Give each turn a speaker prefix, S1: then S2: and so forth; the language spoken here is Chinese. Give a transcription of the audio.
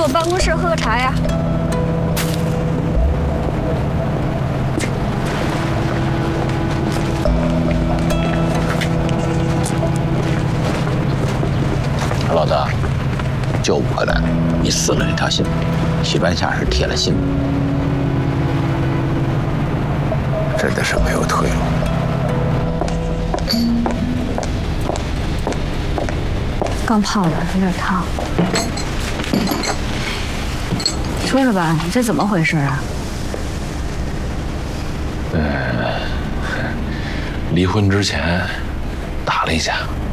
S1: 我办公室喝个茶呀。
S2: 老大，就5个蛋，你撕了这条信，徐半夏是铁了心，真的是没有退路。
S1: 刚泡的，有点烫。说说吧，这怎么回事啊？
S3: 离婚之前打了一架。